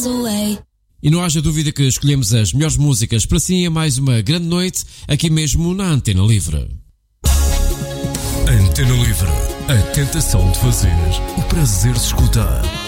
away. E não haja dúvida que escolhemos as melhores músicas para si em mais uma grande noite aqui mesmo na Antena Livre. Antena Livre, a tentação de fazer o prazer de escutar.